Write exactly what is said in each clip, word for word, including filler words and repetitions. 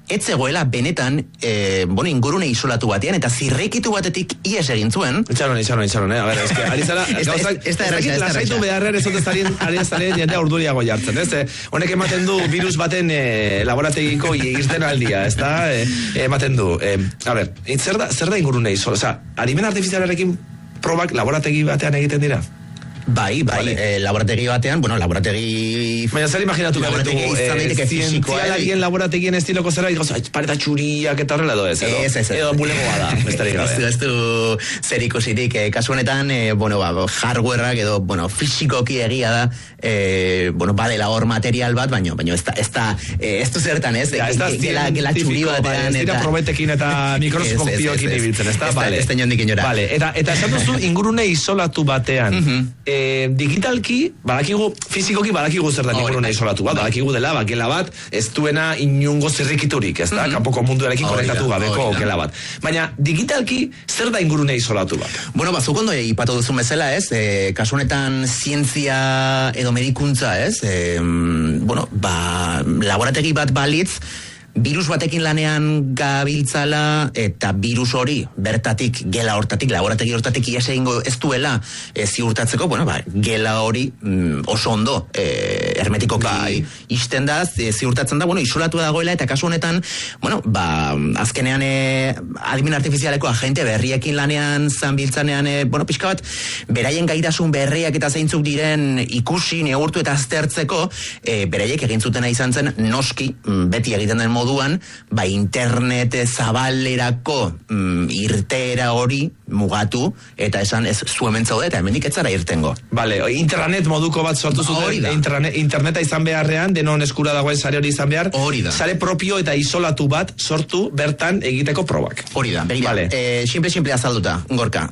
ez zegoela benetan, eh, bueno, ingurune isolatu batean, eta zirrikitu batetik ies egin zuen. Itxaron, itxaron, itxaron, eh? A ver, eske, ari zara, gauzak, ez dakit lasaitu beharren ez otezarien, ari ezaren jendea urduriago jartzen, ez? Eh? Honek ematen du virus baten eh, laborategiko irten aldia, ez da? Eh, ematen du. Eh, a ver, zer da, zer da ingurune isolatu? Osa, adimen artifizialarekin probak laborategi batean egiten dira? Bai, bai, vale. eh, laborategi batean, bueno, laborategi... Baina zer imaginatu laborategi izan daiteke fisikoa. Zientzialagien laborategien estiloko zera, ikoz, pareta txuriak eta horrela edo ez, edo? Ez, ez, ez. Edo bulegoa da, besterik gabe. Ez du zer ikusirik, eh, kasu honetan, eh, bueno, ba, hardwareak edo, bueno, fisikoki egia da, eh, bueno, badela hor material bat, baino, baino, ez da, ez da, eh, ez du zertan, ez? Ja, ez da gela, gela txuri batean, ez dira probetekin eta mikroskopioekin ibiltzen, ez da? Vale. Ez da inondik inora. Vale, eta, eta esan duzu ingurune isolatu batean, eh, digitalki, badakigu, fizikoki badakigu zer da ingurune isolatu bat, badakigu dela, ba, gela bat, ez duena inungo zirrikiturik, ez da, kanpoko munduarekin konektatu gabeko gela bat. Baina, digitalki, zer da ingurune isolatu bat? Bueno, bazuk ondo ipatu duzun bezala, ez, e, kasu honetan zientzia edo medikuntza, ez, e, bueno, ba, laborategi bat balitz, virus batekin lanean gabiltzala eta virus hori bertatik, gela hortatik, laborategi hortatik ies egingo ez duela e, ziurtatzeko, bueno, ba, gela hori mm, oso ondo e, hermetikoki bai. Isten da, e, ziurtatzen da, bueno, isolatu dagoela eta kasu honetan, bueno, ba, azkenean e, adimen artifizialeko agente berriekin lanean zanbiltzanean, e, bueno, pixka bat, beraien gaitasun berriak eta zeintzuk diren ikusi, neurtu eta aztertzeko, e, beraiek egin zutena izan zen, noski, beti egiten den moduan, ba, internet zabalerako mm, irteera hori mugatu, eta esan ez zu hemen zaude, eta hemendik ez zara irtengo. Vale, intranet moduko bat sortu zuten, internet, interneta izan beharrean, denon eskura dagoen sare hori izan behar, hori da. Sare propio eta isolatu bat sortu bertan egiteko probak. Hori da, begira, vale. e, simple-simple azalduta, Gorka,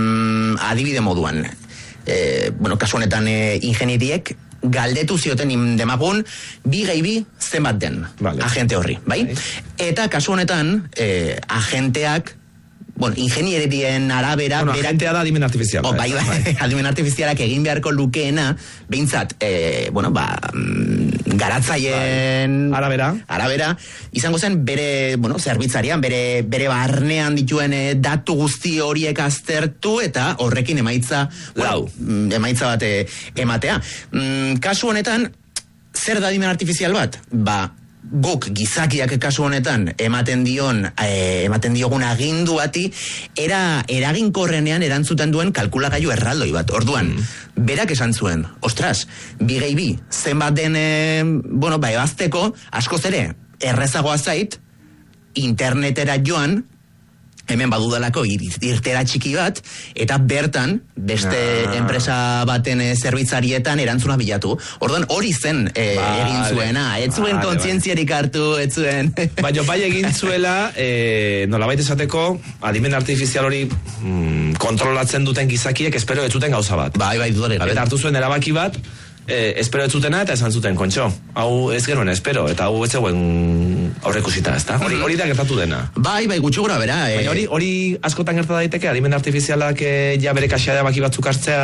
mm, adibide moduan, e, bueno, kasu honetan e, ingenieriek, galdetu zioten indemagun bi gehi bi zenbat den vale. Agente horri, bai? bai? Eta kasu honetan, eh, agenteak, bueno, ingenierien arabera... Bueno, berak, agentea da adimen artifiziala. Oh, bai, bai, adimen artifizialak egin beharko lukeena, behintzat, eh, bueno, ba, garatzaien... Bai. Arabera. Arabera, izango zen bere, bueno, zerbitzarian, bere, bere barnean dituen eh, datu guzti horiek aztertu, eta horrekin emaitza... Lau. Bueno, emaitza bat eh, ematea. Mm, kasu honetan, zer da adimen artifizial bat? Ba... guk gizakiak kasu honetan ematen dion eh, ematen diogun agindu bati era eraginkorrenean erantzuten duen kalkulagailu erraldoi bat. Orduan, mm. berak esan zuen, ostras, bi gehi bi, zenbat den eh, bueno, ba, ebazteko, askoz ere, errezagoa zait, internetera joan, hemen badudalako irtera txiki bat, eta bertan, beste ah. enpresa baten e, zerbitzarietan erantzuna bilatu. Orduan, hori zen e, vale. egin zuena. Ez zuen vale, kontzientziarik vale. hartu, ez zuen. Baina bai egin zuela, e, nolabait esateko, adimen artifizial hori mm, kontrolatzen duten gizakiek espero ez zuten gauza bat. Bai, bai, dudari gabe. Eta hartu zuen erabaki bat, e, espero ez zutena, eta esan zuten, kontxo, hau ez genuen espero, eta hau ez zegoen aurreikusita, ezta? Hori, hori da gertatu dena. Bai, bai, gutxi gora bera. Eh. Baina hori, hori askotan gerta daiteke, adimen artifizialak eh, ja bere kaxea erabaki batzuk hartzea...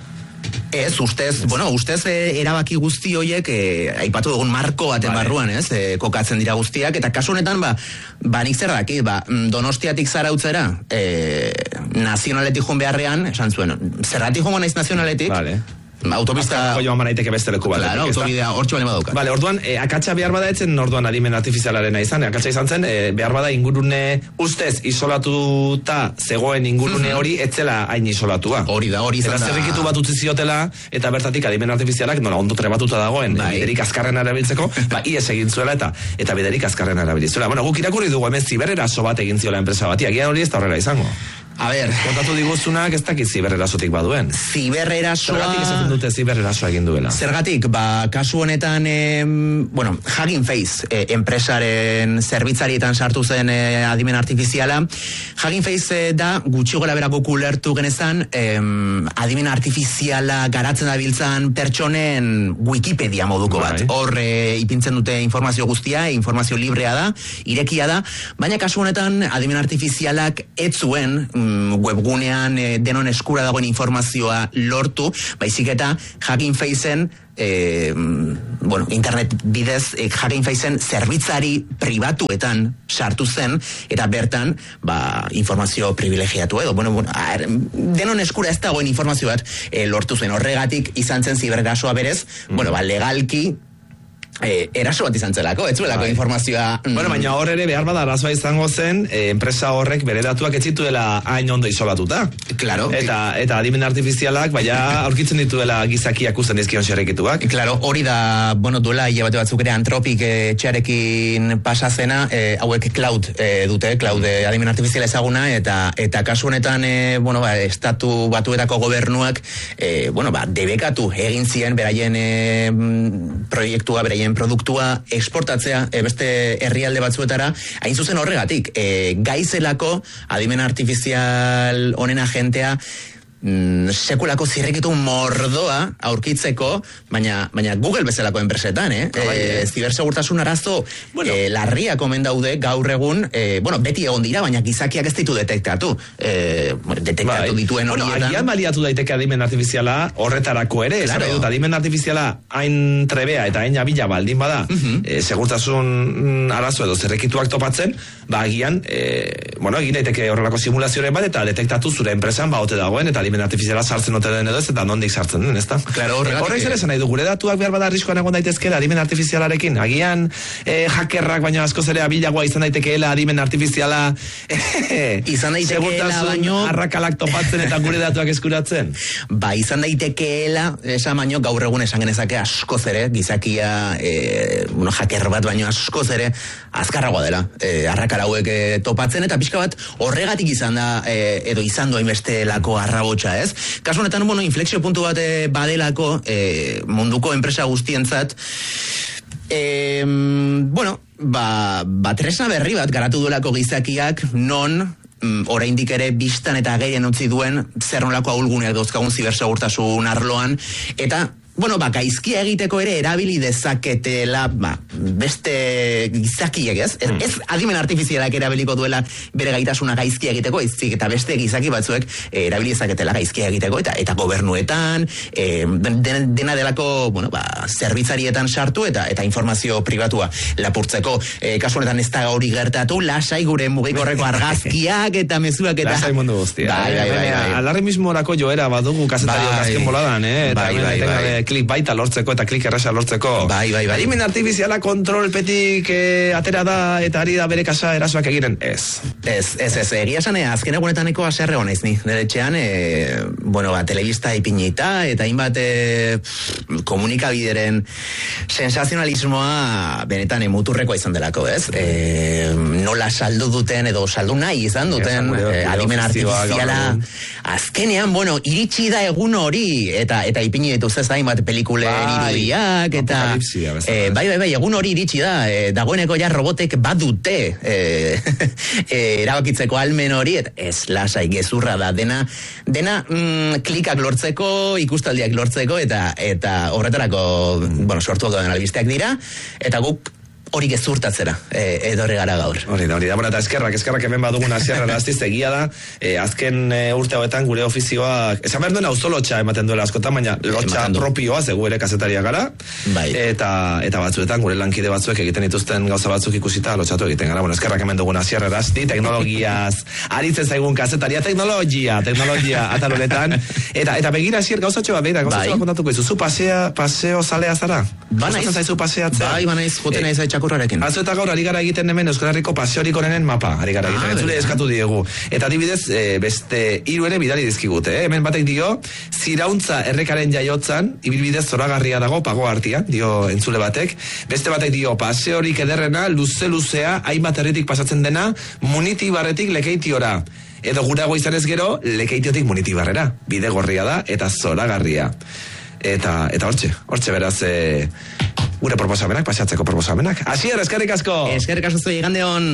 Ez, ustez, bueno, ustez eh, erabaki guzti horiek eh, aipatu dugun marko baten vale. barruan, ez, eh, kokatzen dira guztiak, eta kasu honetan, ba, ba nik zer daki, ba, Donostiatik Zarautzera, eh, nazionaletik joan beharrean, esan zuen, zerratik joan naiz nazionaletik, vale. Autopista... Joan banaiteke beste leku bat. Claro, autobidea hortxe bale badauka. Vale, orduan, e, akatsa behar bada etzen, orduan adimen artifizialarena izan, akatsa izan zen, e, behar bada ingurune ustez isolatuta zegoen ingurune hori, etzela hain isolatua. Hori da, hori izan da. Eta zerrikitu bat utzi ziotela, eta bertatik adimen artifizialak, nola ondo trebatuta dagoen, bai. biderik azkarren erabiltzeko, ba, ies egin zuela, eta eta biderik azkarren erabiltzuela. Bueno, guk irakurri dugu, hemen zibereraso bat egin ziola enpresa bati, agian hori ez da horrela izango. A ber, kontatu diguzunak ez dakit zibererasotik baduen. Zibererasoa... Zergatik esaten dute zibererasoa egin duela. Zergatik, ba, kasu honetan, eh, bueno, Hugging Face, eh, enpresaren zerbitzarietan sartu zen eh, adimen artifiziala. Hugging Face eh, da, gutxi gora berako kulertu genezan, eh, adimen artifiziala garatzen dabiltzan pertsonen Wikipedia moduko bat. Hor eh, ipintzen dute informazio guztia, informazio librea da, irekia da, baina kasu honetan adimen artifizialak ez zuen webgunean e, denon eskura dagoen informazioa lortu, baizik eta Hugging Faceen E, bueno, internet bidez e, Hugging Faceen zerbitzari pribatuetan sartu zen eta bertan ba, informazio privilegiatu edo bueno, bueno, ar, denon eskura ez dagoen informazio bat e, lortu zen horregatik izan zen zibergasoa berez mm. bueno, ba, legalki E, eraso bat izan zelako, ez zuelako Ai. informazioa... Mm. Bueno, baina hor ere behar bada arazoa izango zen, e, enpresa horrek bere datuak ez zituela hain ondo isolatuta. Claro. Eta, eta adimen artifizialak, baina aurkitzen dituela gizakiak usten dizkion xerrekituak. Claro, hori da, bueno, duela hilabete batzuk ere Antropik e, txarekin pasazena, e, hauek cloud e, dute, cloud e, adimen artifiziala ezaguna, eta eta kasu honetan, e, bueno, ba, estatu batuetako gobernuak, e, bueno, ba, debekatu egin zien beraien e, proiektua, beraien produktua exportatzea e, beste herrialde batzuetara, hain zuzen horregatik, e, gaizelako adimen artifizial honen agentea mm, sekulako zirrikitu mordoa aurkitzeko, baina, baina Google bezalako enpresetan, eh? E, zibersegurtasun arazo bueno. e, larriak omen daude gaur egun, e, bueno, beti egon dira, baina gizakiak ez ditu detektatu. E, bueno, detektatu bai. dituen horietan. Bueno, agian baliatu daiteke adimen artifiziala horretarako ere, claro. Esan dut, adimen artifiziala hain trebea eta hain abila baldin bada, uh-huh. e, segurtasun arazo edo zerrekituak topatzen, ba agian, e, bueno, egin daiteke horrelako simulazioaren bat eta detektatu zure enpresan ba ote dagoen eta adimen artifiziala sartzen ote den edo ez eta nondik sartzen den, ezta? Claro, horrek zer esan nahi du, gure datuak behar bada arriskoan egon daitezke adimen artifizialarekin, agian eh, hackerrak baina askoz ere abilagoa izan daitekeela adimen artifiziala izan daitekeela baino arrakalak topatzen eta gure datuak eskuratzen. Ba, izan daitekeela esan baino gaur egun esan genezake askoz ere gizakia eh, bueno, hacker bat baino askoz ere azkarragoa dela eh, arrakala hauek eh, topatzen eta pixka bat horregatik izan da eh, edo izan doa inbeste lako arrabotsa, ez? Kasu honetan, bueno, inflexio puntu bat eh, badelako eh, munduko enpresa guztientzat eh, bueno, ba, ba tresna berri bat garatu duelako gizakiak non mm, oraindik ere bistan eta gehien utzi duen zer nolako ahulguneak dauzkagun zibersegurtasun arloan eta bueno, ba, gaizkia egiteko ere erabili dezaketela, ba, beste gizakiek, ez? Mm. Ez adimen artifizialak erabiliko duela bere gaitasuna gaizkia egiteko, ez eta beste gizaki batzuek e, erabili dezaketela gaizkia egiteko, eta eta gobernuetan, e, dena, dena delako, bueno, ba, zerbitzarietan sartu, eta eta informazio pribatua lapurtzeko. E, kasu honetan ez da hori gertatu, lasai gure mugikorreko argazkiak eta mezuak eta... Lasai mundu guztia. Bai, bai, bai, bai. Alarri mismorako joera badugu kazetariok bai, azken boladan, eh? Bai, bai, bai, bai. Klik baita lortzeko eta klik erresa lortzeko. Bai, bai, bai. Adimen artifiziala kontrolpetik eh, atera da eta ari da bere kasa erasoak egiten. Ez. Ez, ez, ez. Egia esan, azken egunetaneko aserre honaiz ni. Nire etxean, e, bueno, ba, telebista ipinita eta hainbat e, komunikabideren sensazionalismoa benetan emuturrekoa izan delako, ez? E, nola saldu duten edo saldu nahi izan duten e, adimen artifiziala. Azkenean, bueno, iritsi da egun hori eta eta ipini dituz ez da hainbat pelikulen irudiak eta e, bai, bai, bai, egun hori iritsi da e, dagoeneko ja robotek badute e, e, erabakitzeko almen hori eta ez lasai gezurra da dena dena mm, klikak lortzeko ikustaldiak lortzeko eta eta horretarako bueno, sortu duen albisteak dira eta guk hori gezurtatzera, e, edo horre gara gaur. Hori da, hori da, bueno, eta eskerrak, eskerrak hemen badugun azierra eraztiz, egia da, e, azken e, urte hauetan gure ofizioa, esan behar duen auzo lotxa ematen duela askotan, baina lotxa propioa, zegu ere kazetaria gara, bai. eta, eta batzuetan gure lankide batzuek egiten dituzten gauza batzuk ikusita lotxatu egiten gara, bueno, eskerrak hemen dugun azierra erazti, teknologiaz, aritzen zaigun kazetaria, teknologia, teknologia, ataloretan, eta, eta begira azier gauzatxo bat, begira, gauzatxo bat kontatuko izu, zu pasea, paseo zalea zara? Banaiz, bai, banaiz, joten naiz txakurrarekin. Atzo eta gaur ari gara egiten hemen Euskal Herriko paseorik onenen mapa, ari gara egiten, entzule ah, eskatu diegu. Eta adibidez, e, beste hiru ere bidali dizkigute, eh? Hemen batek dio, Zirauntza errekaren jaiotzan, ibilbidez zoragarria dago pago artean, dio entzule batek. Beste batek dio, paseorik ederrena, luze-luzea, hainbat herritik pasatzen dena, Munitibarretik Lekeitiora. Edo gurago izan ez gero, Lekeitiotik Munitibarrera. Bide gorria da, eta zoragarria. Eta, eta hortxe, hortxe beraz, e, gure proposamenak, pasatzeko proposamenak. Asier, eskerrik asko! Eskerrik asko zuen, igande hon!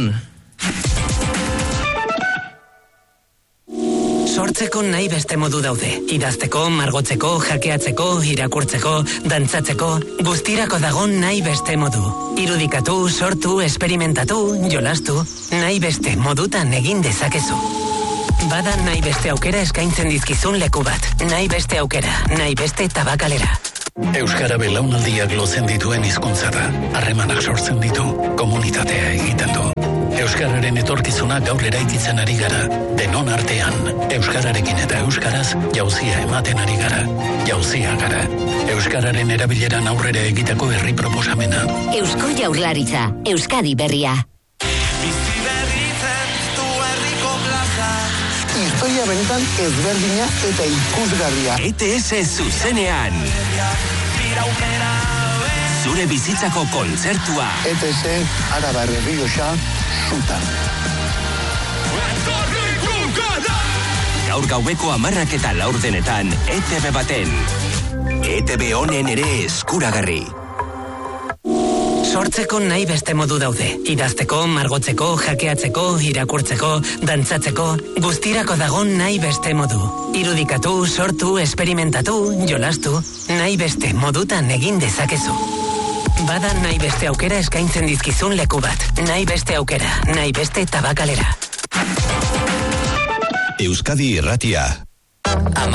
Sortzeko nahi beste modu daude. Idazteko, margotzeko, jakeatzeko, irakurtzeko, dantzatzeko, guztirako dago nahi beste modu. Irudikatu, sortu, esperimentatu, jolastu, nahi beste modutan egin dezakezu. Bada nahi beste aukera eskaintzen dizkizun leku bat. Nahi beste aukera, nahi beste tabakalera. Euskara belaunaldiak lotzen dituen hizkuntza da. Harremanak sortzen ditu, komunitatea egiten du. Euskararen etorkizuna gaur eraikitzen ari gara. Denon artean, euskararekin eta euskaraz jauzia ematen ari gara. Jauzia gara. Euskararen erabileran aurrera egiteko herri proposamena. Eusko Jaurlaritza, Euskadi berria. Historia benetan ezberdina eta ikusgarria. E T S zuzenean. Zure bizitzako kontzertua. E T S Araba Errioxa Zutan. Gaur gaueko hamarrak eta laurdenetan E T B baten. E T B honen ere eskuragarri. Sortzeko nahi beste modu daude. Idazteko, margotzeko, jakeatzeko, irakurtzeko, dantzatzeko, guztirako dago nahi beste modu. Irudikatu, sortu, esperimentatu, jolastu, nahi beste modutan egin dezakezu. Bada nahi beste aukera eskaintzen dizkizun leku bat. Nahi beste aukera, nahi beste tabakalera. Euskadi Irratia. Ama